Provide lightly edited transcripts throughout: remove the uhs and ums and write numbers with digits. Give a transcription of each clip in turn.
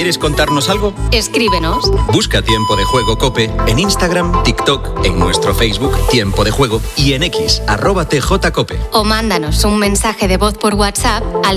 ¿Quieres contarnos algo? Escríbenos. Busca Tiempo de Juego COPE en Instagram, TikTok, en nuestro Facebook Tiempo de Juego y en X @TJCOPE. O mándanos un mensaje de voz por WhatsApp al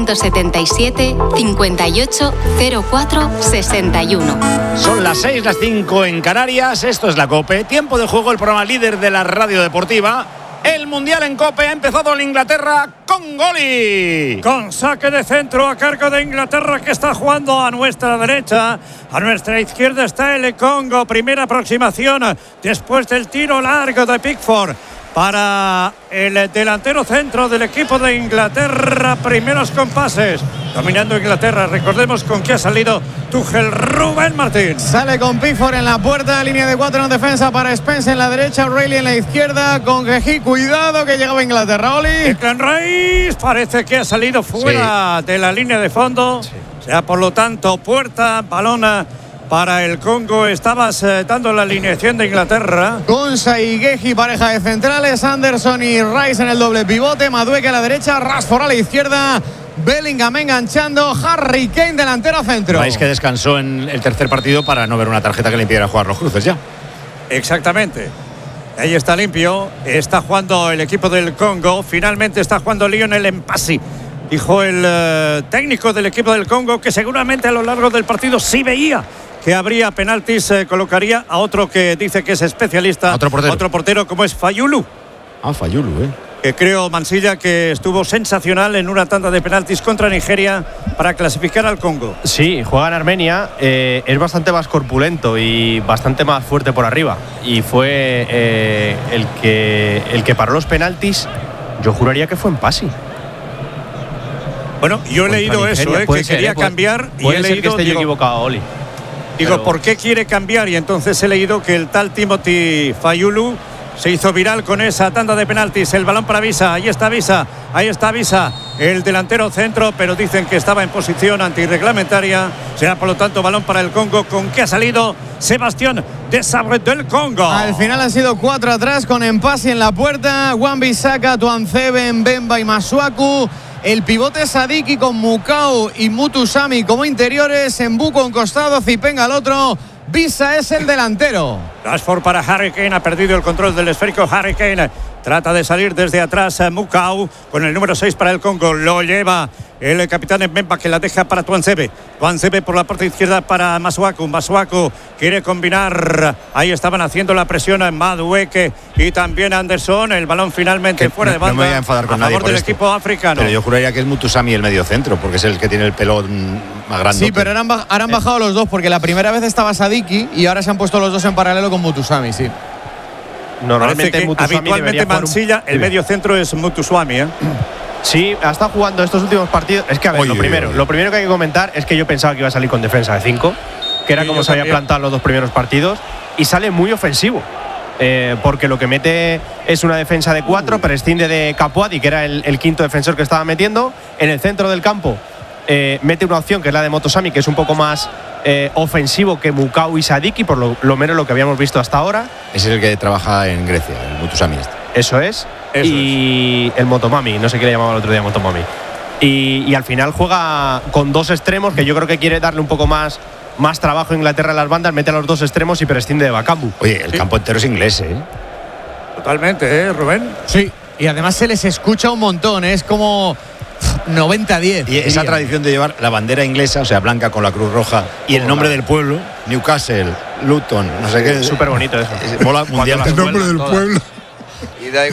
677 58 04 61. Son las 6, las 5 en Canarias. Esto es la COPE. Tiempo de Juego, el programa líder de la radio deportiva. El Mundial en COPE ha empezado en Inglaterra con Goli. Con saque de centro a cargo de Inglaterra, que está jugando a nuestra derecha. A nuestra izquierda está el Congo. Primera aproximación después del tiro largo de Pickford para el delantero centro del equipo de Inglaterra. Primeros compases, dominando Inglaterra. Recordemos con qué ha salido Tuchel. Rubén Martín. Sale con Pickford en la puerta, línea de 4 en defensa para Spence en la derecha, O'Reilly en la izquierda, con Geji. Cuidado que llegaba Inglaterra, Oli. Declan Rice parece que ha salido fuera de la línea de fondo. O sea, por lo tanto, puerta, balona para el Congo. Estabas dando la alineación de Inglaterra. Konsa y Geji, pareja de centrales. Anderson y Rice en el doble pivote. Madueke a la derecha, Rashford a la izquierda. Bellingham enganchando. Harry Kane delantero centro. Rice que descansó en el tercer partido para no ver una tarjeta que le impidiera jugar los cruces ya. Exactamente. Ahí está limpio. Está jugando el equipo del Congo. Finalmente está jugando Lionel Mpassi. Dijo el técnico del equipo del Congo que seguramente a lo largo del partido sí veía que habría penaltis. Colocaría a otro que dice que es especialista. Otro portero como es Fayulu. Fayulu, Que creo, Mansilla, que estuvo sensacional en una tanda de penaltis contra Nigeria para clasificar al Congo. Sí, juega en Armenia, es bastante más corpulento y bastante más fuerte por arriba. Y fue el que paró los penaltis. Yo juraría que fue Mpassi. Bueno, yo he leído eso, que quería cambiar. Y he leído que esté yo equivocado, Oli. Digo, ¿por qué quiere cambiar? Y entonces he leído que el tal Timothy Fayulu se hizo viral con esa tanda de penaltis. El balón para Visa. Ahí está Visa. El delantero centro, pero dicen que estaba en posición antirreglamentaria. Será por lo tanto balón para el Congo. ¿Con qué ha salido Sebastián Desabre del Congo? Al final han sido 4 atrás con Mpassi en la puerta. Wan-Bissaka, Tuanzebe, Mbemba y Masuaku. El pivote Sadiki con Mukau y Mutusami como interiores. Mbuko en costado, Zipenga al otro. Visa es el delantero. Rashford para Harry Kane, ha perdido el control del esférico. Harry Kane trata de salir desde atrás. Mukau con el número 6 para el Congo. Lo lleva el capitán Mbemba, que la deja para Tuanzebe por la parte izquierda para Masuaku. Masuaku quiere combinar. Ahí estaban haciendo la presión en Madueke y también Anderson. El balón finalmente fuera de banda. No me voy a enfadar con nadie favor del equipo africano. Pero yo juraría que es Mutusami el medio centro, porque es el que tiene el pelo más grande. Sí, pero ahora han bajado los dos, porque la primera vez estaba Sadiki y ahora se han puesto los dos en paralelo con Mutusami, sí. Normalmente habitualmente Mansilla, el medio centro es Mutusami, Sí, ha estado jugando estos últimos partidos. Es que, a ver, lo primero que hay que comentar es que yo pensaba que iba a salir con defensa de 5, que era como se había plantado los dos primeros partidos, y sale muy ofensivo. Porque lo que mete es una defensa de 4, prescinde de Capuadi, que era el quinto defensor que estaba metiendo. En el centro del campo mete una opción que es la de Motosami, que es un poco más ofensivo que Mukau y Sadiki, por lo menos lo que habíamos visto hasta ahora. Ese es el que trabaja en Grecia, el Mutusami Eso es. El Motomami, no sé qué le llamaba el otro día, Motomami. Y al final juega con dos extremos, que yo creo que quiere darle un poco más trabajo a Inglaterra en las bandas, mete a los dos extremos y prescinde de Bakambu. Oye, el campo entero es inglés, Totalmente, Rubén. Sí, y además se les escucha un montón, es como 90-10. Y esa tradición de llevar la bandera inglesa, o sea, blanca con la cruz roja y el nombre del pueblo, Newcastle, Luton, no sé qué. Súper bonito eso. Mola mundial. El nombre del pueblo. Y da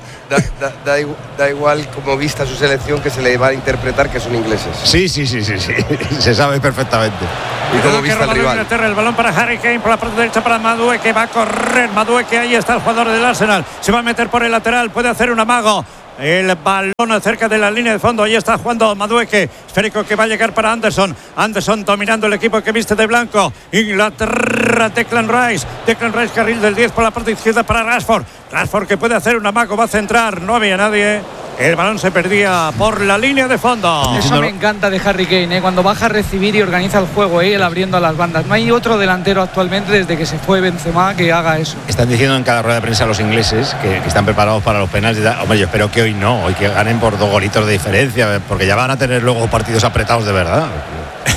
igual como vista su selección, que se le va a interpretar que son ingleses. Sí. Se sabe perfectamente. Y como vista el rival. El balón para Harry Kane por la parte derecha para Madueke, que va a correr. Madueke, ahí está el jugador del Arsenal. Se va a meter por el lateral, puede hacer un amago. El balón cerca de la línea de fondo. Ahí está jugando Madueke. Esférico que va a llegar para Anderson. Anderson dominando el equipo que viste de blanco. Inglaterra, Declan Rice, carril del 10 por la parte izquierda para Rashford. Rashford que puede hacer un amago, va a centrar. No había nadie. El balón se perdía por la línea de fondo. Eso me encanta de Harry Kane, cuando baja a recibir y organiza el juego, él abriendo a las bandas. No hay otro delantero actualmente desde que se fue Benzema que haga eso. Están diciendo en cada rueda de prensa los ingleses que están preparados para los penales. Hombre, yo espero que hoy no, hoy que ganen por 2 golitos de diferencia, porque ya van a tener luego partidos apretados de verdad.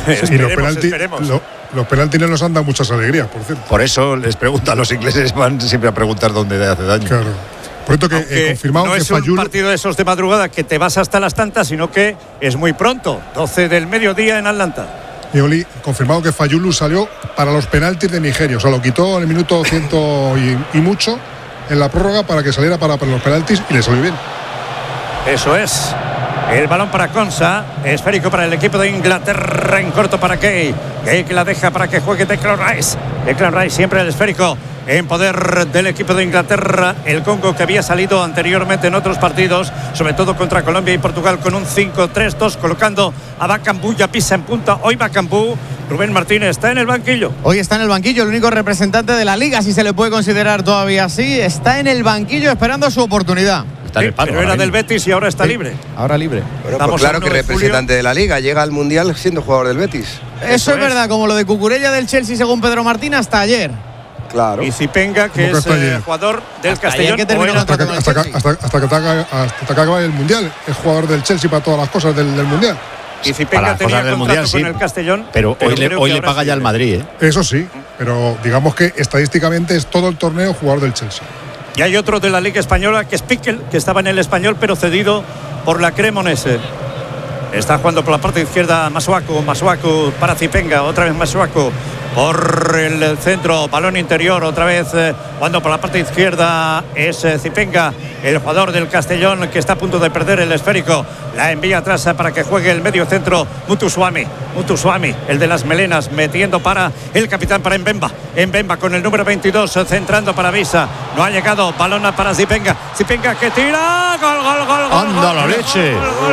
Y los penaltis no nos han dado muchas alegrías, por cierto. Por eso les preguntan, los ingleses van siempre a preguntar dónde hace daño. Claro. Por cierto que confirmado no que es un Fayulu, partido de esos de madrugada que te vas hasta las tantas, sino que es muy pronto, 12 del mediodía en Atlanta. y Oli, confirmado que Fayulu salió para los penaltis de Nigeria. O sea, lo quitó en el minuto 100 y mucho en la prórroga para que saliera para los penaltis y le salió bien. Eso es. El balón para Konsa, esférico para el equipo de Inglaterra, en corto para Kay. Kay que la deja para que juegue Declan Rice. Declan Rice siempre el esférico en poder del equipo de Inglaterra. El Congo, que había salido anteriormente en otros partidos, sobre todo contra Colombia y Portugal, con un 5-3-2, colocando a Bakambu y a Pisa en punta. Hoy Bakambu, Rubén Martínez, está en el banquillo. Hoy está en el banquillo, el único representante de la Liga, si se le puede considerar todavía así. Está en el banquillo esperando su oportunidad. Está en el paro, pero era del Betis y ahora está libre. Ahora libre. Bueno, pues claro que representante de la Liga, llega al Mundial siendo jugador del Betis. Eso es verdad, como lo de Cucurella del Chelsea según Pedro Martín hasta ayer. Claro. Y Zipenga, que es jugador del hasta Castellón. que terminó Hasta que acabe el Mundial. Es jugador del Chelsea para todas las cosas del Mundial. Y Zipenga tenía del contrato Mundial, con sí, el Castellón. Pero hoy le paga ya el Madrid, ¿eh? Eso sí, pero digamos que estadísticamente es todo el torneo jugador del Chelsea. Y hay otro de la Liga Española, que es Piquel, que estaba en el Español, pero cedido por la Cremonese. Está jugando por la parte izquierda Masuaku para Zipenga, otra vez Masuaku por el centro, balón interior, otra vez jugando por la parte izquierda es Zipenga, el jugador del Castellón, que está a punto de perder el esférico. La envía atrás para que juegue el medio centro Mutusuami, el de las melenas, metiendo para el capitán, para Mbemba con el número 22, centrando para Visa. No ha llegado, balón para Zipenga que tira, gol. ¡Anda la leche!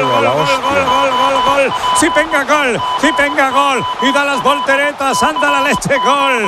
Gol. Zipenga gol. Y da las volteretas, anda la leche, gol.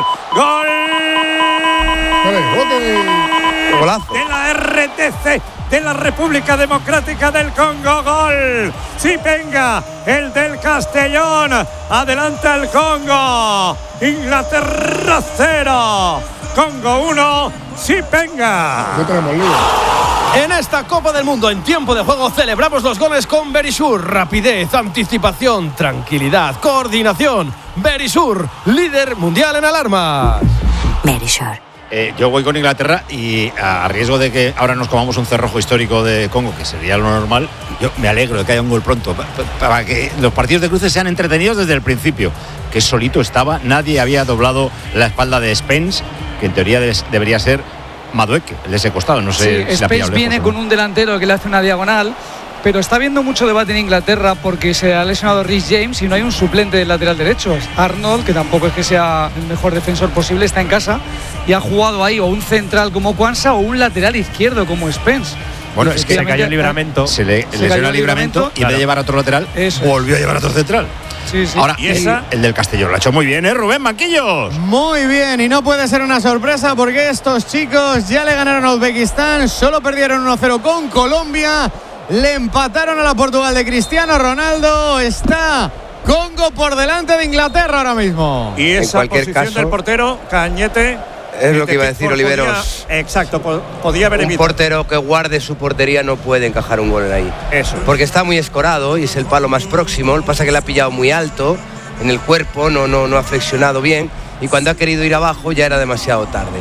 Golazo. De la RTC, de la República Democrática del Congo, gol. Zipenga, el del Castellón. Adelanta el Congo. Inglaterra 0, Congo 1, Zipenga. No tenemos lío. En esta Copa del Mundo, en tiempo de juego, celebramos los goles con Verisur. Rapidez, anticipación, tranquilidad, coordinación. Verisur, líder mundial en alarmas. Verisur. Yo voy con Inglaterra y a riesgo de que ahora nos comamos un cerrojo histórico de Congo, que sería lo normal, yo me alegro de que haya un gol pronto, para que los partidos de cruces sean entretenidos desde el principio, que solito estaba, nadie había doblado la espalda de Spence, que en teoría debería ser Madueke, el de ese costado, no sé. Sí, Spence viene con un delantero que le hace una diagonal, pero está habiendo mucho debate en Inglaterra porque se ha lesionado Reece James y no hay un suplente del lateral derecho. Arnold, que tampoco es que sea el mejor defensor posible, está en casa y ha jugado ahí o un central como Kwanza o un lateral izquierdo como Spence. Bueno, es que se cayó el libramento. Se lesionó el libramento y en vez de llevar a otro lateral, volvió a llevar a otro central. Sí. Ahora, el del Castellón lo ha hecho muy bien, ¿eh, Rubén Banquillos? Muy bien, y no puede ser una sorpresa porque estos chicos ya le ganaron a Uzbekistán, solo perdieron 1-0 con Colombia, le empataron a la Portugal de Cristiano Ronaldo. Está Congo por delante de Inglaterra ahora mismo. Y esa posición del portero, Cañete, es lo que iba a decir Oliveros. Exacto, podía haber evitado. Un portero que guarde su portería no puede encajar un gol ahí. Eso. Porque está muy escorado y es el palo más próximo. Lo que pasa es que le ha pillado muy alto en el cuerpo, no ha flexionado bien. Y cuando ha querido ir abajo ya era demasiado tarde.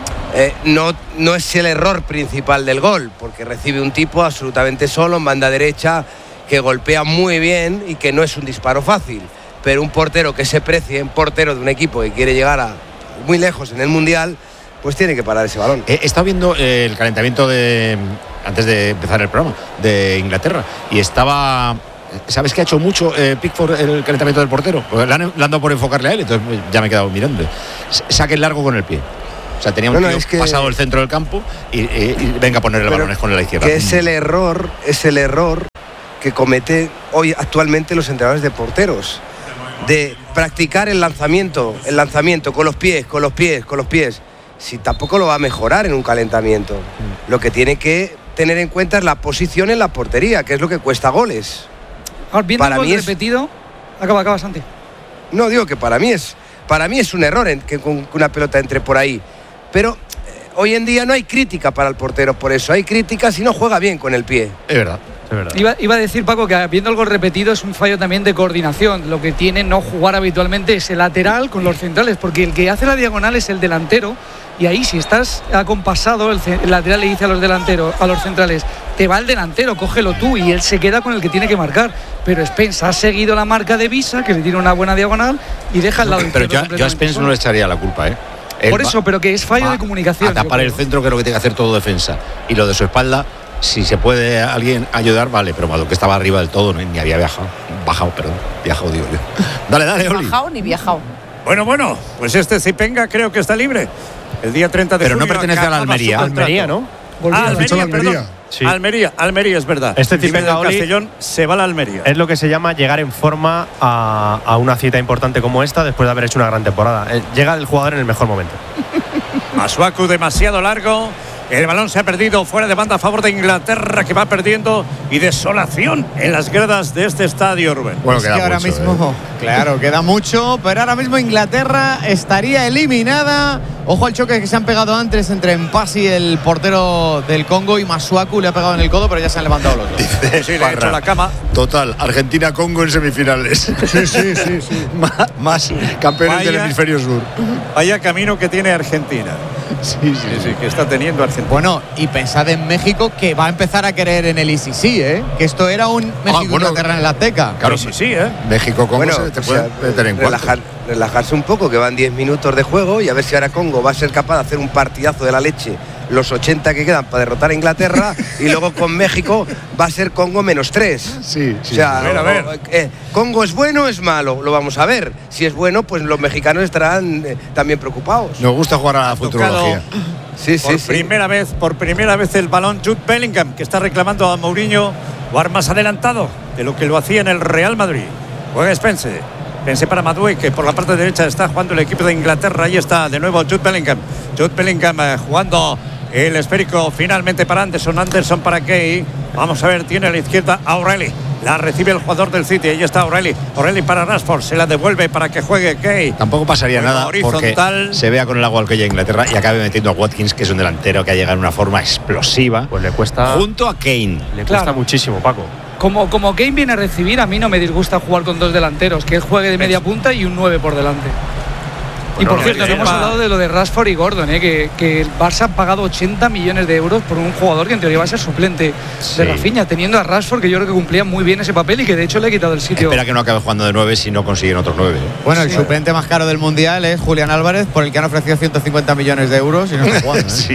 No es el error principal del gol, porque recibe un tipo absolutamente solo en banda derecha que golpea muy bien y que no es un disparo fácil. Pero un portero que se precie, un portero de un equipo que quiere llegar a muy lejos en el Mundial, pues tiene que parar ese balón. He estado viendo el calentamiento antes de empezar el programa de Inglaterra y estaba... ¿Sabes que ha hecho mucho Pickford el calentamiento del portero? Pues le han dado por enfocarle a él, entonces ya me he quedado mirando. Saque largo con el pie. O sea, tenía un tío pasado el centro del campo y venga a ponerle balones con la izquierda. Que es el error que cometen hoy actualmente los entrenadores de porteros. De practicar el lanzamiento con los pies. Si tampoco lo va a mejorar en un calentamiento. Lo que tiene que tener en cuenta es la posición en la portería, que es lo que cuesta goles. Ahora, viendo el gol repetido, acaba Santi. No, digo que para mí es un error que una pelota entre por ahí. Pero hoy en día no hay crítica para el portero por eso. Hay crítica si no juega bien con el pie. Es verdad. Iba a decir, Paco, que viendo el gol repetido es un fallo también de coordinación. Lo que tiene no jugar habitualmente es el lateral con los centrales, porque el que hace la diagonal es el delantero. Y ahí, si estás acompasado, el lateral le dice a los centrales, te va el delantero, cógelo tú, y él se queda con el que tiene que marcar. Pero Spence ha seguido la marca de Visa, que le tiene una buena diagonal, y deja el lado pero izquierdo. yo a Spence no le echaría la culpa, ¿eh? Por eso, pero que es fallo de comunicación. A tapar el centro, que es lo que tiene que hacer todo defensa. Y lo de su espalda, si se puede alguien ayudar, vale, pero Madueque estaba arriba del todo, ni había viajado, digo yo. Dale, Oli. Bajado ni viajado. Bueno, pues este Zipenga creo que está libre. El día 30 de pero junio. Pero no pertenece a la Almería. Almería, ¿no? Almería, perdón. Sí. Almería, es verdad. Este Zipenga, Oli, Castellón se va a la Almería. Es lo que se llama llegar en forma a una cita importante como esta después de haber hecho una gran temporada. Llega el jugador en el mejor momento. Masuaku demasiado largo. El balón se ha perdido fuera de banda a favor de Inglaterra, que va perdiendo, y desolación en las gradas de este estadio, Rubén. Bueno, es que ahora mismo, claro, queda mucho, pero ahora mismo Inglaterra estaría eliminada. Ojo al choque que se han pegado antes entre Mpasi, el portero del Congo, y Masuaku. Le ha pegado en el codo, pero ya se han levantado los dos. Sí, le ha hecho la cama. Total, Argentina-Congo en semifinales. Sí. Más campeones del hemisferio sur. Vaya camino que tiene Argentina. Sí, que está teniendo Argentina. Bueno, y pensad en México, que va a empezar a creer en el ICC, ¿eh? Que esto era un México-Inglaterra en la Azteca. Claro, sí, ¿eh? México-Congo te puede tener en cuenta. Relajarse un poco, que van 10 minutos de juego, y a ver si ahora Congo va a ser capaz de hacer un partidazo de la leche los 80 que quedan para derrotar a Inglaterra, y luego con México va a ser Congo -3. Sí. O sea, a ver. ¿Congo es bueno o es malo? Lo vamos a ver. Si es bueno, pues los mexicanos estarán también preocupados. Nos gusta jugar a la futurología. Por primera vez el balón Jude Bellingham, que está reclamando a Mourinho jugar más adelantado de lo que lo hacía en el Real Madrid. Juega Spence para Madueque, por la parte derecha está jugando el equipo de Inglaterra. Ahí está de nuevo Jude Bellingham jugando el esférico finalmente para Anderson para Kay. Vamos a ver, tiene a la izquierda a O'Reilly. La recibe el jugador del City. Ahí está O'Reilly para Rashford. Se la devuelve para que juegue Kay. Tampoco pasaría nada porque se vea con el agua al que llega Inglaterra y acabe metiendo a Watkins, que es un delantero que ha llegado en una forma explosiva. Pues le cuesta. Junto a Kane. Le cuesta muchísimo, Paco. Como Kane viene a recibir, a mí no me disgusta jugar con dos delanteros, que él juegue de media punta y un 9 por delante. Y por cierto, no hemos hablado de lo de Rashford y Gordon, que el Barça ha pagado 80 millones de euros por un jugador que en teoría va a ser suplente de Rafinha, teniendo a Rashford, que yo creo que cumplía muy bien ese papel y que de hecho le ha quitado el sitio. Espera que no acabe jugando de 9 si no consiguen otros 9. Bueno, el suplente más caro del Mundial es Julián Álvarez, por el que han ofrecido 150 millones de euros y no está jugando. Sí.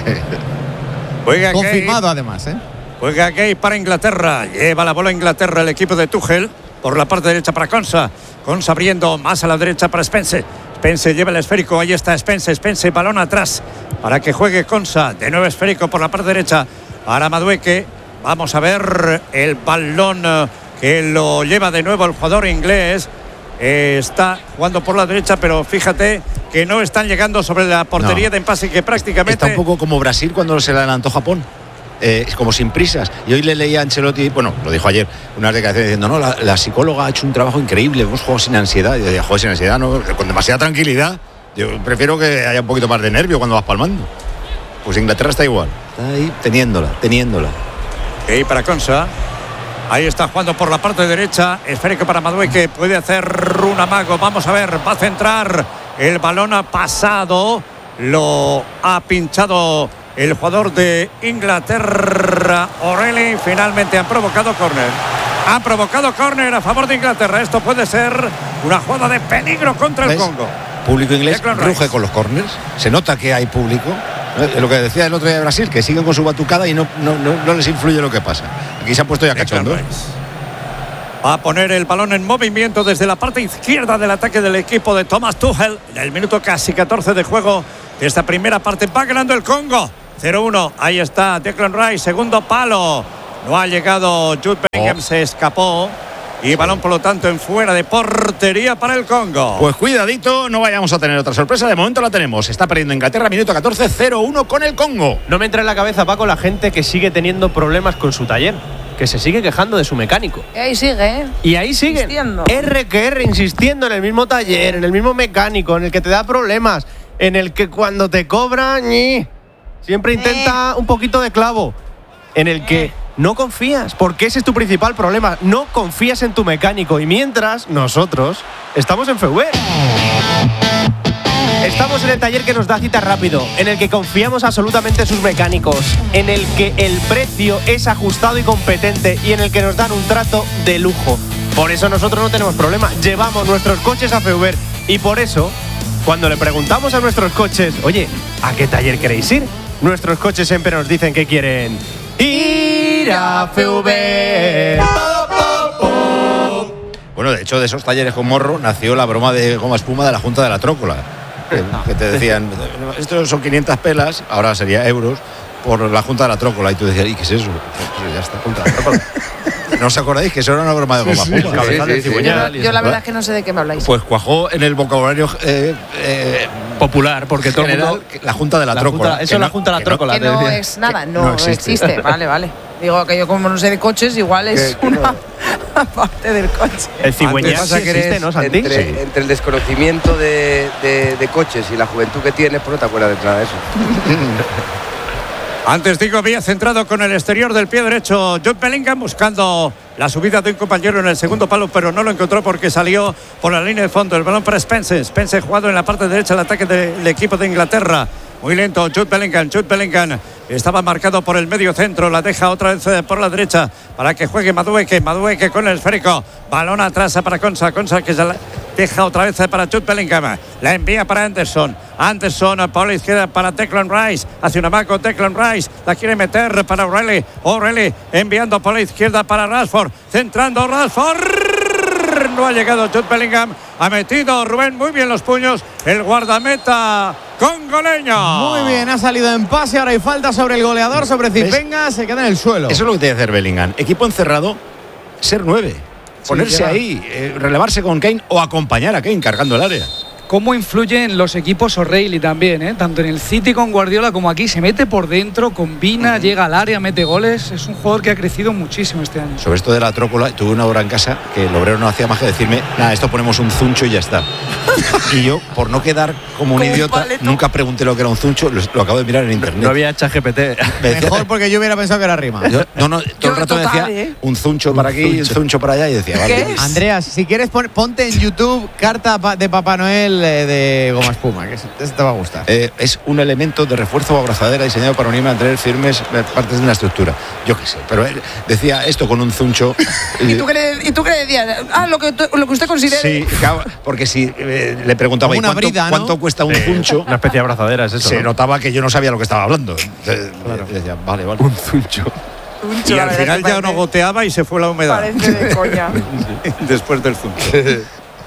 Confirmado además, Juega Gay para Inglaterra. Lleva la bola Inglaterra el equipo de Tuchel. Por la parte derecha para Konsa. Konsa abriendo más a la derecha para Spence. Spence lleva el esférico. Ahí está Spence, balón atrás para que juegue Konsa. De nuevo esférico por la parte derecha para Madueque. Vamos a ver el balón que lo lleva de nuevo el jugador inglés. Está jugando por la derecha, pero fíjate que no están llegando sobre la portería de Mpasi, que prácticamente... Está un poco como Brasil cuando se le adelantó Japón. Como sin prisas. Y hoy le leía a Ancelotti, bueno, lo dijo ayer, unas declaraciones diciendo, no, la psicóloga ha hecho un trabajo increíble, hemos jugado sin ansiedad. Y yo decía, joder, sin ansiedad, no, con demasiada tranquilidad. Yo prefiero que haya un poquito más de nervio cuando vas palmando. Pues Inglaterra está igual, está ahí teniéndola. Y para Konsa, ahí está jugando por la parte derecha, esférico para Madueque, puede hacer un amago, vamos a ver, va a centrar, el balón ha pasado, lo ha pinchado el jugador de Inglaterra, O'Reilly. Finalmente han provocado córner a favor de Inglaterra. Esto puede ser una jugada de peligro contra el Congo. Público inglés ruge con los córners. Se nota que hay público. Lo que decía el otro día de Brasil, que siguen con su batucada y no les influye lo que pasa. Aquí se ha puesto ya cachondo. Va a poner el balón en movimiento desde la parte izquierda del ataque del equipo de Thomas Tuchel. En el minuto casi 14 de juego de esta primera parte va ganando el Congo. 0-1, ahí está Declan Rice, segundo palo. No ha llegado Jude Bellingham, se escapó. Y balón, por lo tanto, en fuera de portería para el Congo. Pues cuidadito, no vayamos a tener otra sorpresa. De momento la tenemos. Está perdiendo Inglaterra, minuto 14, 0-1 con el Congo. No me entra en la cabeza, Paco, la gente que sigue teniendo problemas con su taller, que se sigue quejando de su mecánico. Y ahí sigue, Y ahí sigue. R insistiendo en el mismo taller, en el mismo mecánico, en el que te da problemas, en el que cuando te cobran, siempre intenta un poquito de clavo, en el que no confías, porque ese es tu principal problema. No confías en tu mecánico. Y mientras, nosotros estamos en Feuber. Estamos en el taller que nos da cita rápido, en el que confiamos absolutamente en sus mecánicos, en el que el precio es ajustado y competente y en el que nos dan un trato de lujo. Por eso nosotros no tenemos problema, llevamos nuestros coches a Feuber y por eso, cuando le preguntamos a nuestros coches, oye, ¿a qué taller queréis ir? Nuestros coches siempre nos dicen que quieren ir a Feuber. Bueno, de hecho, de esos talleres con morro nació la broma de goma espuma de la Junta de la Trócola. Que te decían, estos son 500 pelas, ahora sería euros, por la Junta de la Trócola. Y tú decías, ¿y qué es eso? Pues ya está, Junta de la Trócola. ¿No os acordáis que eso era una broma de goma espuma? Yo la verdad es que no sé de qué me habláis. Pues cuajó en el vocabulario popular, porque todo el mundo… La Junta de la Trócola. Eso es la Junta de la Trócola. Que no es nada, no existe. Vale. Digo que yo como no sé de coches, igual es una parte del coche. El cigüeñal sí existe, ¿no, Santi? Entre el desconocimiento de coches y la juventud que tienes, pues no te acuerdas de nada de eso. Antes digo, había centrado con el exterior del pie derecho Jude Bellingham buscando la subida de un compañero en el segundo palo, pero no lo encontró porque salió por la línea de fondo. El balón para Spencer. Spencer jugado en la parte derecha del ataque del equipo de Inglaterra. Muy lento Jude Bellingham. Jude Bellingham estaba marcado por el medio centro. La deja otra vez por la derecha para que juegue Madueke. Madueke con el esférico. Balón atrás para Konsa. Konsa que se la deja otra vez para Jude Bellingham. La envía para Anderson. Anderson por la izquierda para Declan Rice. Hacia una marca Declan Rice. La quiere meter para O'Reilly. O'Reilly enviando por la izquierda para Rashford. Centrando Rashford. No ha llegado Jude Bellingham. Ha metido Rubén muy bien los puños. El guardameta congoleño. Muy bien, ha salido en pase. Ahora hay falta sobre el goleador, sobre Zipenga. Se queda en el suelo. Eso es lo que tiene que hacer Bellingham. Equipo encerrado, ser 9. Ponerse ahí, relevarse con Kane o acompañar a Kane cargando el área. Cómo influyen los equipos O'Reilly también, ¿eh? Tanto en el City con Guardiola como aquí. Se mete por dentro, combina, llega al área, mete goles. Es un jugador que ha crecido muchísimo este año. Sobre esto de la Trócola, tuve una hora en casa que el obrero no hacía más que decirme, nada, esto ponemos un zuncho y ya está. Y yo, por no quedar como un idiota, nunca pregunté lo que era un zuncho, lo acabo de mirar en internet. No había ChatGPT. Mejor, porque yo hubiera pensado que era rima. Todo el rato me decía un zuncho para aquí, un zuncho para allá, y decía, vale. Andreas, si quieres ponte en YouTube carta de Papá Noel de goma espuma, que eso te va a gustar. Es un elemento de refuerzo o abrazadera diseñado para unir y mantener firmes partes de una estructura. Yo qué sé, pero él decía esto con un zuncho. ¿Y tú qué le decías? Lo que usted considere. Sí, claro, porque si le preguntaba ¿cuánto cuesta un zuncho? Una especie de abrazadera es eso. Se notaba que yo no sabía lo que estaba hablando. Decía, vale. Un zuncho. Y al final ya no goteaba y se fue la humedad. Parece de coña. Después del zuncho.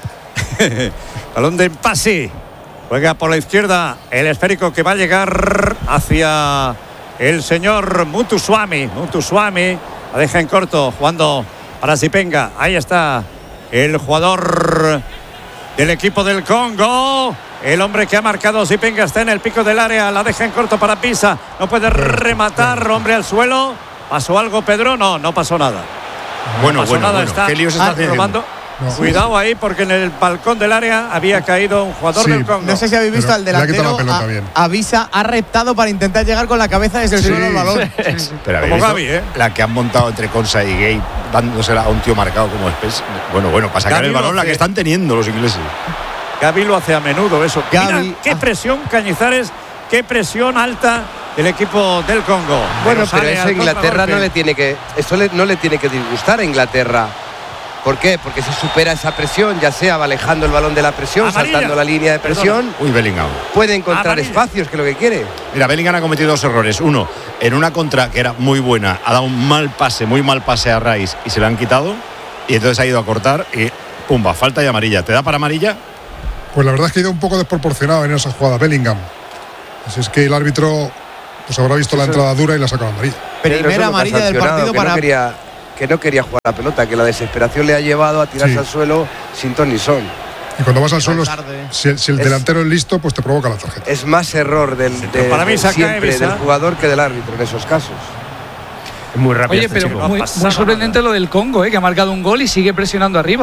Balón de pase. Juega por la izquierda el esférico que va a llegar hacia el señor Mutuswami. Mutuswami la deja en corto, jugando para Zipenga. Ahí está el jugador del equipo del Congo. El hombre que ha marcado Zipenga está en el pico del área. La deja en corto para Pisa. No puede rematar, hombre al suelo. ¿Pasó algo, Pedro? No pasó nada. Bueno. Está ¿Qué líos está robando? No. Cuidado ahí, porque en el balcón del área había caído un jugador del Congo. No sé si habéis visto al delantero. Avisa, ha reptado para intentar llegar con la cabeza desde el suelo al balón. Pero como Gavi, la que han montado entre Konsa y Gay, dándosela a un tío marcado como Spence. Bueno, para sacar el balón, la que están teniendo los ingleses. Gavi lo hace a menudo eso. Mira qué presión, Cañizares, qué presión alta el equipo del Congo. Bueno, pero eso a Inglaterra no le tiene que disgustar a Inglaterra. ¿Por qué? Porque si supera esa presión, ya sea alejando el balón de la presión, saltando la línea de presión, Bellingham puede encontrar espacios, que es lo que quiere. Mira, Bellingham ha cometido 2 errores. Uno, en una contra que era muy buena, ha dado un muy mal pase a Rice y se la han quitado, y entonces ha ido a cortar y pumba, falta y amarilla. ¿Te da para amarilla? Pues la verdad es que ha ido un poco desproporcionado en esa jugada Bellingham. Así es que el árbitro pues habrá visto la entrada dura y la ha sacado amarilla. Primera amarilla del partido para… Que no quería jugar la pelota, que la desesperación le ha llevado a tirarse al suelo sin ton ni son. Y cuando vas al suelo, si el delantero es listo, pues te provoca la tarjeta. Es más error del jugador que del árbitro en esos casos. Es muy rápido. Oye, pero muy sorprendente lo del Congo, que ha marcado un gol y sigue presionando arriba.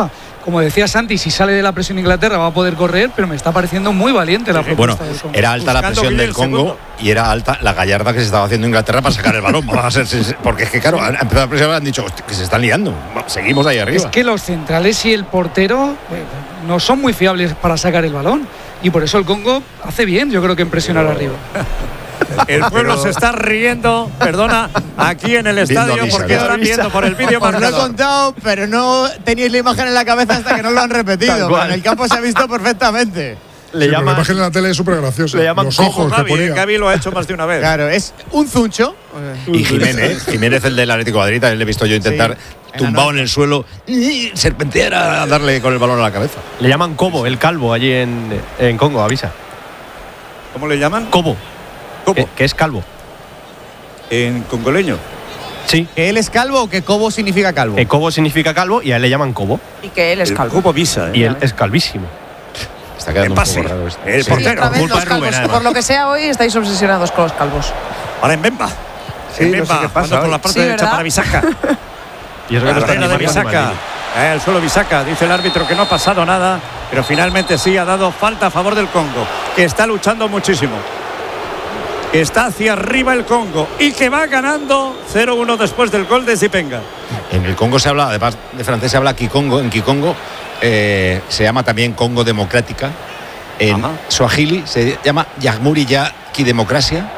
como decía Santi, si sale de la presión Inglaterra va a poder correr, pero me está pareciendo muy valiente la propuesta del Congo. Era alta la presión del Congo y era alta la gallarda que se estaba haciendo Inglaterra para sacar el balón. Porque es que, claro, han empezado a presionar y han dicho que se están liando. Seguimos ahí arriba. Es que los centrales y el portero no son muy fiables para sacar el balón. Y por eso el Congo hace bien, yo creo que en presionar arriba. El pueblo se está riendo, perdona, aquí en el estadio porque están viendo por el vídeo marcador. Os lo he contado, pero no teníais la imagen en la cabeza hasta que no lo han repetido. En el campo se ha visto perfectamente. La imagen en la tele es súper graciosa. Le llaman los ojos que ponía. Gaby lo ha hecho más de una vez. Claro, es un zuncho. Y Jiménez, el del Atlético de Madrid, también le he visto yo intentar tumbado en el suelo y serpentear a darle con el balón a la cabeza. Le llaman Cobo, el calvo, allí en Congo, avisa. ¿Cómo le llaman? Cobo. Que es calvo. ¿En congoleño? Sí. ¿Que él es calvo o que Cobo significa calvo? Que Cobo significa calvo y a él le llaman Cobo. Y que él es calvo. Cobo Visa. Y él es calvísimo. Está quedando un poco raro esto. El portero. Culpa de Rubén, por lo que sea hoy estáis obsesionados con los calvos. Ahora en Bemba. Sí, en Bemba, no sé qué pasa por la parte derecha para Bisaca. Y eso que no está de Bisaca. El suelo Bisaca, dice el árbitro que no ha pasado nada, pero finalmente sí ha dado falta a favor del Congo, que está luchando muchísimo. Está hacia arriba el Congo y que va ganando 0-1 después del gol de Zipenga. En el Congo se habla, además de francés se habla Kikongo. En Kikongo se llama también Congo Democrática. En Swahili se llama Jamhuri ya Kidemocracia.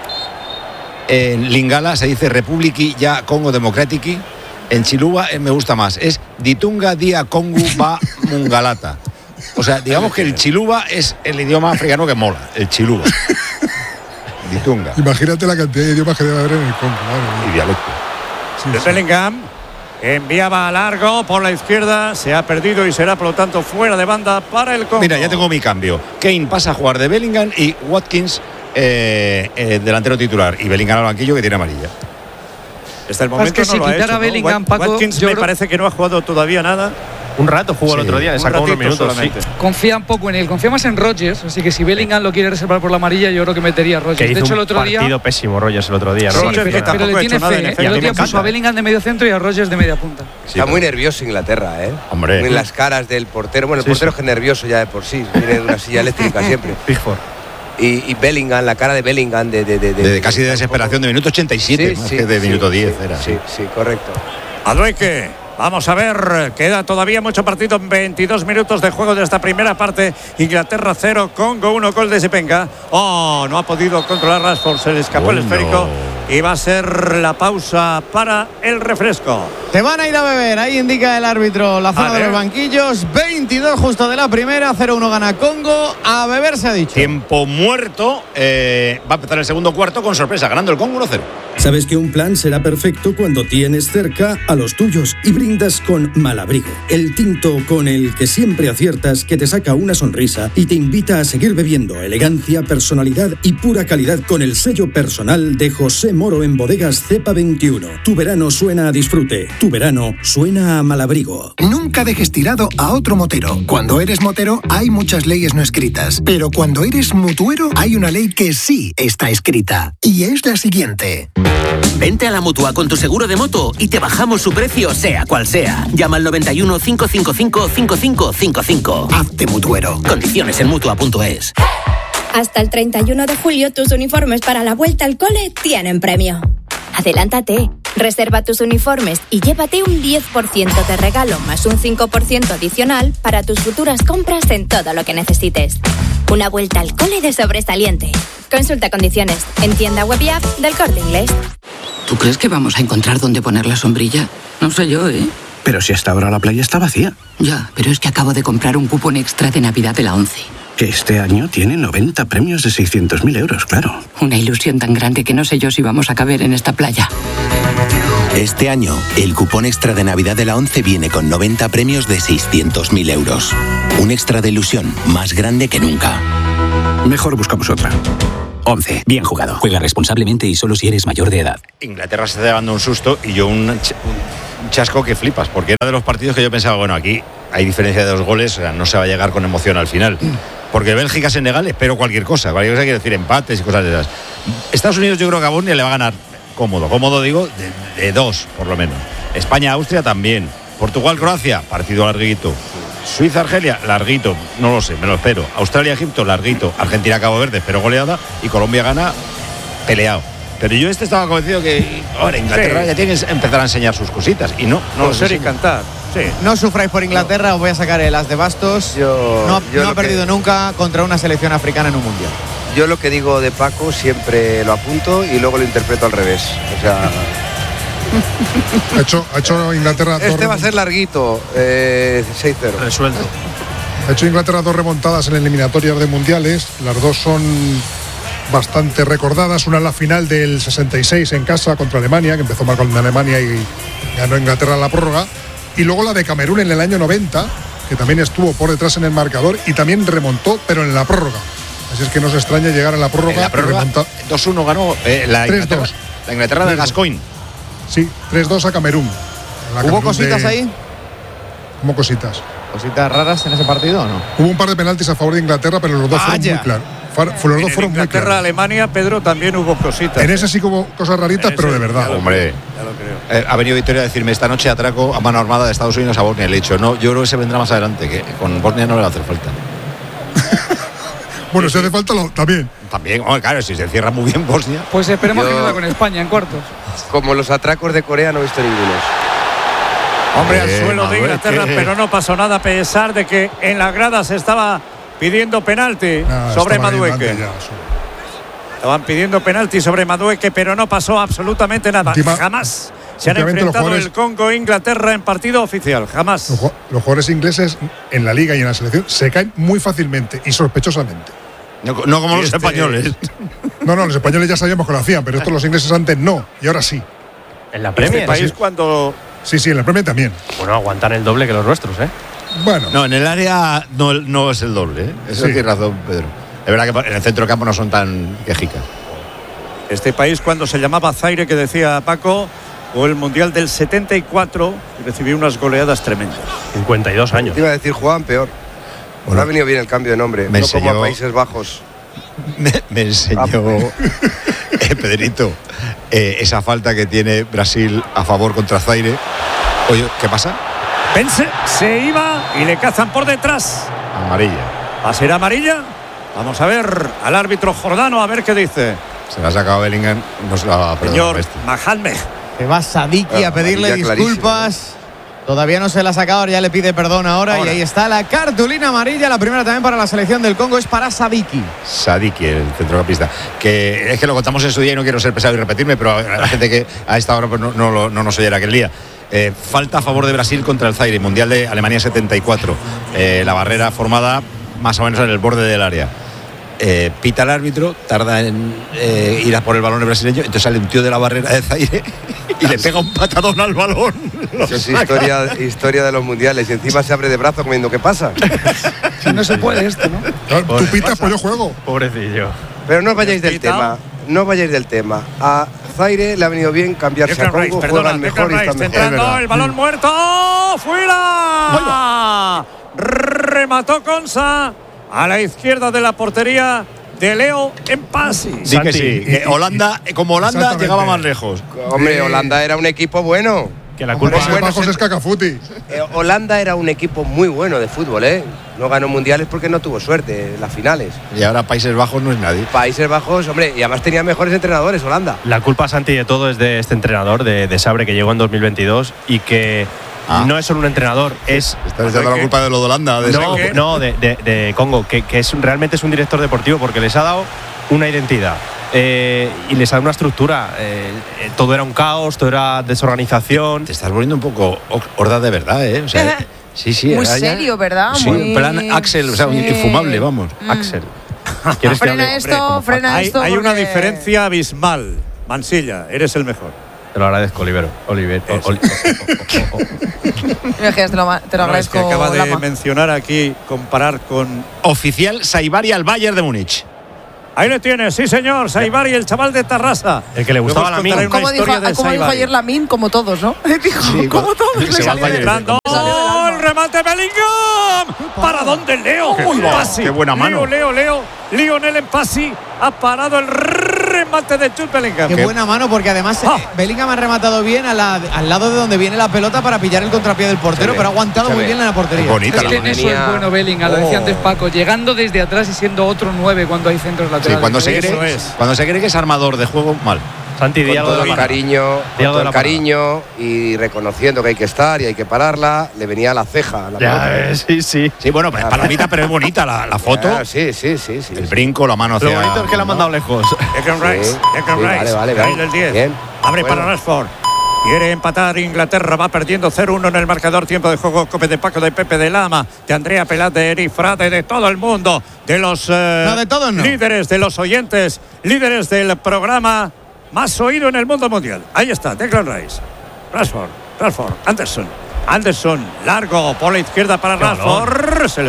En Lingala se dice Republiki ya Congo Democratiki. En Chiluba me gusta más, es Ditunga Dia Kongu Ba Mungalata. O sea, digamos que el Chiluba es el idioma africano que mola, el Chiluba. Ditunga. Imagínate la cantidad de idiomas que debe haber en el Congo. Y dialecto. Bellingham enviaba a largo por la izquierda, se ha perdido y será por lo tanto fuera de banda para el Congo. Mira, ya tengo mi cambio. Kane pasa a jugar de Bellingham y Watkins delantero titular. Y Bellingham al banquillo que tiene amarilla. Hasta el momento es que no si lo ha quitara hecho, Bellingham, Paco, Watkins me parece que no ha jugado todavía nada. Un rato jugó el otro día, le sacó unos minutos. Sí. Confía un poco en él, confía más en Rodgers, así que si Bellingham lo quiere reservar por la amarilla, yo creo que metería a Rodgers. De hecho, el otro día partido pésimo Rodgers el otro día, ¿no? Sí, pero le tiene fe. El otro día puso a Bellingham de medio centro y a Rodgers de media punta. Está muy nervioso Inglaterra, ¿eh? Hombre. En las caras del portero. Bueno, el portero es que nervioso ya de por sí, viene de una silla eléctrica siempre. Pickford. Y Bellingham, la cara de Bellingham de casi de desesperación, de minuto 87, más que de minuto 10 era. Sí, correcto. Adueque, vamos a ver, queda todavía mucho partido, 22 minutos de juego de esta primera parte. Inglaterra 0, Congo 1, gol de Zipenga. No ha podido controlar Rashford, se le escapó el esférico y va a ser la pausa para el refresco. Se van a ir a beber, ahí indica el árbitro la zona de los banquillos. 22 justo de la primera, 0-1 gana Congo. A beber se ha dicho. Tiempo muerto, va a empezar el segundo cuarto con sorpresa, ganando el Congo 1-0. Sabes que un plan será perfecto cuando tienes cerca a los tuyos y brindas con Malabrigo, el tinto con el que siempre aciertas, que te saca una sonrisa y te invita a seguir bebiendo. Elegancia, personalidad y pura calidad con el sello personal de José Moro en Bodegas Cepa 21. Tu verano suena a disfrute. Tu verano suena a Malabrigo. Nunca dejes tirado a otro motero. Cuando eres motero hay muchas leyes no escritas, pero cuando eres mutuero hay una ley que sí está escrita y es la siguiente. Vente a la Mutua con tu seguro de moto y te bajamos su precio sea cual sea. Llama al 91 555 5555. Hazte mutuero. Condiciones en Mutua.es. Hasta el 31 de julio tus uniformes para la vuelta al cole tienen premio. Adelántate, reserva tus uniformes y llévate un 10% de regalo más un 5% adicional para tus futuras compras en todo lo que necesites. Una vuelta al cole de sobresaliente. Consulta condiciones en tienda web y app del Corte Inglés. ¿Tú crees que vamos a encontrar dónde poner la sombrilla? No sé yo, ¿eh? Pero si hasta ahora la playa está vacía. Ya, pero es que acabo de comprar un cupón extra de Navidad de la 11. Que este año tiene 90 premios de 600.000 euros, claro. Una ilusión tan grande que no sé yo si vamos a caber en esta playa. Este año, el cupón extra de Navidad de la 11 viene con 90 premios de 600.000 euros. Un extra de ilusión más grande que nunca. Mejor buscamos otra. 11. Bien jugado. Juega responsablemente y solo si eres mayor de edad. Inglaterra se está llevando un susto y yo un chasco que flipas, porque era de los partidos que yo pensaba, bueno, aquí hay diferencia de 2 goles, o sea, no se va a llegar con emoción al final. Porque Bélgica-Senegal espero cualquier cosa quiere decir empates y cosas de esas. Estados Unidos yo creo que a Bosnia le va a ganar cómodo digo, de 2 por lo menos. España-Austria también. Portugal-Croacia, partido larguito. Suiza-Argelia, larguito, no lo sé, me lo espero. Australia-Egipto, larguito. Argentina-Cabo Verde, espero goleada. Y Colombia gana, peleado. Pero yo estaba convencido que ahora Inglaterra ya tiene que empezar a enseñar sus cositas. Y no ser y cantar. Sí. No sufráis por Inglaterra, os voy a sacar el as de bastos. No ha perdido nunca contra una selección africana en un mundial. Yo lo que digo de Paco siempre lo apunto y luego lo interpreto al revés. O sea... ha hecho Inglaterra va a ser larguito, 6-0. Resuelto. Ha hecho Inglaterra 2 remontadas en eliminatorias de mundiales. Las dos son bastante recordadas. Una en la final del 66 en casa contra Alemania, que empezó mal con Alemania y ganó Inglaterra en la prórroga. Y luego la de Camerún en el año 90, que también estuvo por detrás en el marcador y también remontó, pero en la prórroga. Así es que no se extraña llegar a la prórroga. En la prórroga 2-1 ganó la Inglaterra de Gascoigne. Sí, 3-2 a Camerún. ¿Hubo cositas ahí? ¿Cómo cositas? ¿Cositas raras en ese partido o no? Hubo un par de penaltis a favor de Inglaterra, pero los dos fueron muy claros. Los dos fueron muy claros. Inglaterra-Alemania, Pedro, también hubo cositas. En ese sí que hubo cosas raritas, pero de verdad. Hombre, ya lo creo. Ha venido Victoria a decirme esta noche atraco a mano armada de Estados Unidos a Bosnia. Le he dicho, no, yo creo que se vendrá más adelante, que con Bosnia no le va a hacer falta. Bueno, si hace falta también. También, claro, si se cierra muy bien Bosnia. Pues esperemos que no va con España en cuartos. Como los atracos de Corea no he visto ninguno. Hombre, al suelo de Inglaterra, pero no pasó nada a pesar de que en la grada se estaba pidiendo penalti sobre Madueke. Estaban pidiendo penalti sobre Madueke, pero no pasó absolutamente nada. Jamás se han enfrentado el Congo e Inglaterra en partido oficial. Jamás. Los jugadores ingleses en la liga y en la selección se caen muy fácilmente y sospechosamente. No como los españoles. No, los españoles ya sabíamos que lo hacían, pero estos los ingleses antes no, y ahora sí. En la Premier. País cuando... Sí, en la Premier también. Bueno, aguantan el doble que los nuestros, ¿eh? Bueno. No, en el área no es el doble, ¿eh? Eso tiene razón, Pedro. Es verdad que en el centro campo no son tan quejicas. Este país cuando se llamaba Zaire, que decía Paco, o el Mundial del 74, recibió unas goleadas tremendas. 52 años. Te iba a decir, jugaban peor. Bueno, ha venido bien el cambio de nombre. Me no enseñó, como a Países Bajos. Me enseñó Pedrito esa falta que tiene Brasil a favor contra Zaire. Oye, ¿qué pasa? Pense, se iba y le cazan por detrás. Amarilla. ¿Va a ser amarilla? Vamos a ver al árbitro Jordano a ver qué dice. Se la ha sacado Bellingham, no se la va a perdonar. Señor Mahalme. Se va Sadiki a pedirle disculpas. Todavía no se la ha sacado, ya le pide perdón ahora. Y ahí está la cartulina amarilla. La primera también para la selección del Congo es para Sadiki. Sadiki, el centrocampista. Que es que lo contamos en su día y no quiero ser pesado y repetirme, pero la gente que a esta hora pues no nos oyera aquel día. Falta a favor de Brasil contra el Zaire, Mundial de Alemania 74. La barrera formada más o menos en el borde del área. Pita el árbitro, tarda en ir a por el balón el brasileño, entonces sale un tío de la barrera de Zaire y le pega un patadón al balón. Eso es historia de los mundiales y encima se abre de brazo comiendo. ¿Qué pasa? Si no se puede esto, ¿no? Tú pitas, pues yo juego. Pobrecillo. Pero no os vayáis del tema. No vayáis del tema. A Zaire le ha venido bien cambiarse a Congo, juegan mejor y están mejor. Entrando el balón muerto. ¡Fuera! Remató Consa a la izquierda de la portería de Leo Mpassi. Sí que sí. Holanda, como Holanda llegaba más lejos. Hombre, Holanda era un equipo bueno. Que la culpa de Bajos es Cacafuti. Holanda era un equipo muy bueno de fútbol, ¿eh? No ganó mundiales porque no tuvo suerte en las finales. Y ahora Países Bajos no es nadie. Países Bajos, hombre, y además tenía mejores entrenadores, Holanda. La culpa, Santi, de todo es de este entrenador, de Sabre, que llegó en 2022 y que no es solo un entrenador, es... ¿Estás echando la culpa de lo de Holanda? De Congo, que realmente es un director deportivo porque les ha dado una identidad. Y les ha dado una estructura. Todo era un caos, todo era desorganización. Te estás volviendo un poco Horda de verdad, ¿eh? O sea, sí. Muy serio, ¿verdad? Sí, muy... en plan Axel, o sea, infumable, vamos. Axel. Frena esto. Hay una diferencia abismal. Mansilla, eres el mejor. Te lo agradezco, Oliver. Te lo agradezco. Es que acaba de mencionar aquí, comparar con... Oficial Saibari al Bayern de Múnich. Ahí le tienes, sí señor, Saibari, el chaval de Tarrasa. El que le gustaba a Lamin. Como dijo ayer Lamin, como todos, ¿no? Dijo, sí, como todos. El remate Bellingham. ¿Para dónde Leo? Qué buena mano. Lionel Mpassi ha parado el remate de Jude Bellingham. Qué buena mano, porque además Bellingham ha rematado bien al lado de donde viene la pelota para pillar el contrapié del portero, pero ha aguantado muy bien en la portería. Es que en eso es bueno Bellingham, lo decía antes Paco, llegando desde atrás y siendo otro 9 cuando hay centros laterales. Sí, cuando se cree que es armador de juego, mal. Santi, con todo el cariño y reconociendo que hay que estar y hay que pararla, le venía la ceja. Sí. Sí, bueno, es palomita, pero es bonita la foto. Sí. El brinco, la mano hacia… Lo bonito es que la han mandado lejos. Declan Rice. Vale. El 10. Bien. Abre para Rashford. Quiere empatar Inglaterra, va perdiendo 0-1 en el marcador. Tiempo de juego, Cope de Paco, de Pepe, de Lama, de Andrea Pelat, de Eri Frade, de todo el mundo, de los de todos no. líderes, de los oyentes, líderes del programa más oído en el mundo mundial. Ahí está, Declan Rice. Rashford, Anderson, largo por la izquierda para Rashford. Se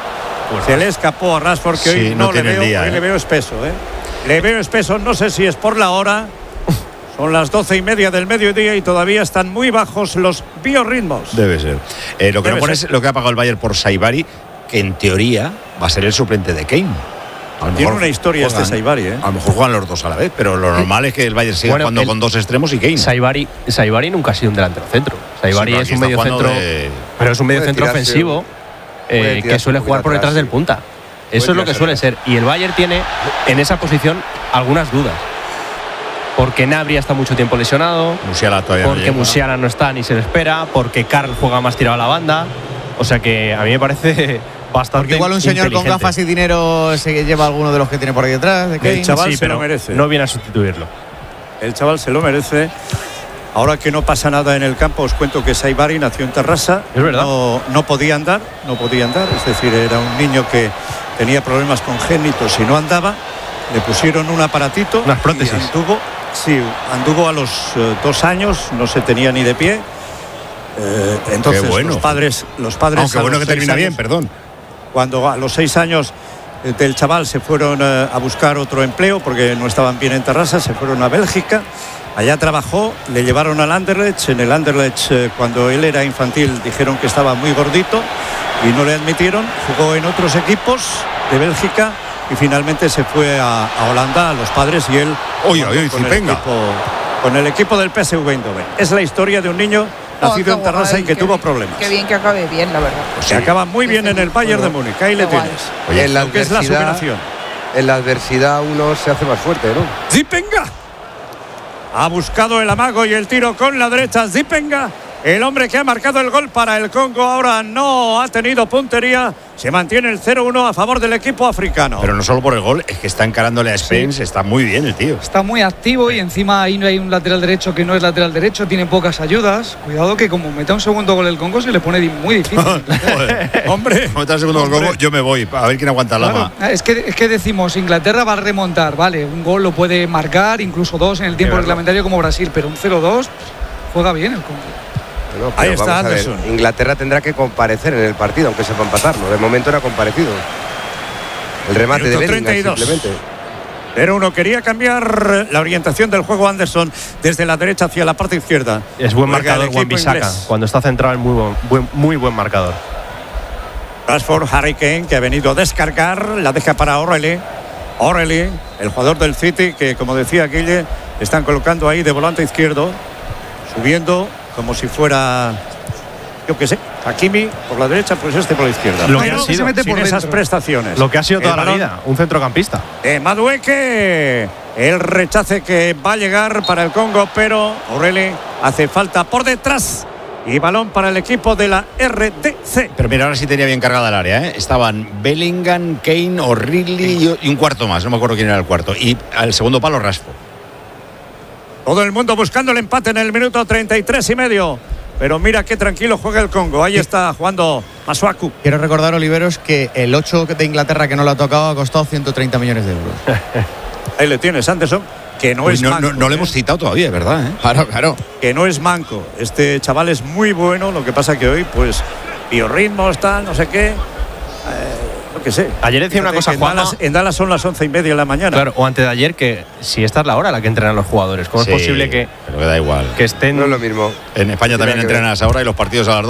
le escapó a Rashford, que hoy no le veo, hoy le veo espeso, Le veo espeso, no sé si es por la hora. Son las 12:30 del mediodía y todavía están muy bajos los biorritmos. Debe ser. Lo que no pone es lo que ha pagado el Bayern por Saibari, que en teoría va a ser el suplente de Kane. Tiene una historia Saibari, A lo mejor juegan los dos a la vez, pero lo normal es que el Bayern siga jugando con dos extremos y Kane. Saibari nunca ha sido un delantero centro. Saibari es un medio centro, pero es un medio centro ofensivo que suele jugar por detrás del punta. Eso es lo que suele ser. Y el Bayern tiene en esa posición algunas dudas. Porque Gnabry está mucho tiempo lesionado, porque Musiala no está ni se le espera, porque Karl juega más tirado a la banda. O sea que a mí me parece bastante. Porque igual un señor con gafas y dinero se lleva alguno de los que tiene por ahí detrás. El chaval se lo merece. No viene a sustituirlo. El chaval se lo merece. Ahora que no pasa nada en el campo, os cuento que Saibari nació en Terrassa. Es verdad. No podía andar. Es decir, era un niño que tenía problemas congénitos y no andaba. Le pusieron un aparatito. Unas prótesis. Anduvo a los 2 años, no se tenía ni de pie. Entonces los padres aunque bueno que termina bien, perdón. Cuando a los 6 años del chaval se fueron a buscar otro empleo porque no estaban bien en Terrassa, se fueron a Bélgica. Allá trabajó, le llevaron al Anderlecht. En el Anderlecht, cuando él era infantil, dijeron que estaba muy gordito y no le admitieron. Jugó en otros equipos de Bélgica y finalmente se fue a Holanda, a los padres, y él con el equipo del PSV Eindhoven. Es la historia de un niño nacido en Terrassa y que tuvo problemas. Qué bien que acabe bien, la verdad. Se acaba muy bien en el Bayern de Múnich. Ahí le tienes. Oye, lo que es la superación. En la adversidad uno se hace más fuerte, ¿no? Zipenga ha buscado el amago y el tiro con la derecha. Zipenga, el hombre que ha marcado el gol para el Congo, ahora no ha tenido puntería. Se mantiene el 0-1 a favor del equipo africano. Pero no solo por el gol, es que está encarándole a Spence. Está muy bien el tío. Está muy activo y encima ahí no hay un lateral derecho que no es lateral derecho, tiene pocas ayudas. Cuidado que como meta un segundo gol el Congo se le pone muy difícil. Hombre, como meta el segundo gol Congo, yo me voy a ver quién aguanta el Lama. Es que decimos, Inglaterra va a remontar, vale, un gol lo puede marcar, incluso 2 en el tiempo reglamentario como Brasil, pero un 0-2 juega bien el Congo. No, ahí está Anderson. Inglaterra tendrá que comparecer en el partido, aunque sepa empatarlo. De momento no ha comparecido. El remate de Bellingham simplemente. Pero uno quería cambiar la orientación del juego Anderson desde la derecha hacia la parte izquierda. Es buen marcador Wan-Bissaka. Cuando está centrado es muy buen marcador. Rashford, Harry Kane, que ha venido a descargar, la deja para O'Reilly, el jugador del City, que como decía Guille, están colocando ahí de volante izquierdo, subiendo como si fuera, yo qué sé, Hakimi por la derecha, pues por la izquierda. Lo que ha sido, se mete por esas prestaciones. Lo que ha sido toda la vida, un centrocampista. Madueke, el rechace que va a llegar para el Congo, pero O'Reilly hace falta por detrás. Y balón para el equipo de la RDC. Pero mira, ahora sí tenía bien cargada el área, Estaban Bellingham, Kane, O'Reilly y un cuarto más. No me acuerdo quién era el cuarto. Y al segundo palo, Rashford. Todo el mundo buscando el empate en el minuto 33,5. Pero mira qué tranquilo juega el Congo. Ahí está jugando Masuaku. Quiero recordar, Oliveros, que el 8 de Inglaterra que no lo ha tocado ha costado 130 millones de euros. Ahí le tienes, Anderson, que no es manco. No le hemos citado todavía, ¿verdad? Claro. Que no es manco. Este chaval es muy bueno. Lo que pasa que hoy, pues, biorritmos, tal, no sé qué. Lo que sé. Ayer decía una cosa, Juanma. En Dallas son las 11:30 de la mañana. Claro, o antes de ayer, que si esta es la hora a la que entrenan los jugadores. ¿Cómo es posible que, pero que da igual, que estén? No es lo mismo. En España también entrenan a esa hora y los partidos a las